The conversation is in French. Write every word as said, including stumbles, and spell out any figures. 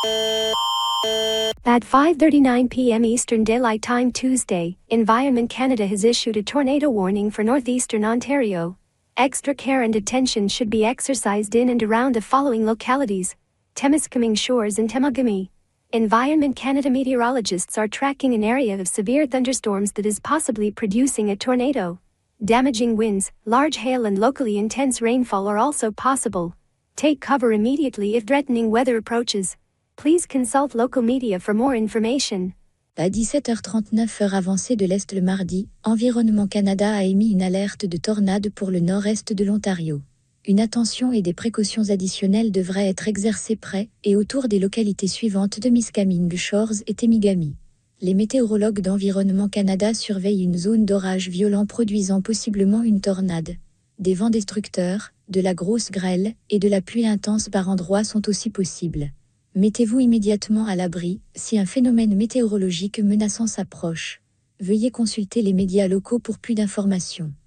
At five thirty-nine p m Eastern Daylight Time Tuesday, Environment Canada has issued a tornado warning for northeastern Ontario. Extra care and attention should be exercised in and around the following localities: Temiskaming Shores and Temagami. Environment Canada meteorologists are tracking an area of severe thunderstorms that is possibly producing a tornado. Damaging winds, large hail and locally intense rainfall are also possible. Take cover immediately if threatening weather approaches. Please consult local media for more information. À dix-sept heures trente-neuf heure avancée de l'Est le mardi, Environnement Canada a émis une alerte de tornade pour le nord-est de l'Ontario. Une attention et des précautions additionnelles devraient être exercées près et autour des localités suivantes de Miskaming Shores et Temigami. Les météorologues d'Environnement Canada surveillent une zone d'orage violent produisant possiblement une tornade. Des vents destructeurs, de la grosse grêle et de la pluie intense par endroits sont aussi possibles. Mettez-vous immédiatement à l'abri si un phénomène météorologique menaçant s'approche. Veuillez consulter les médias locaux pour plus d'informations.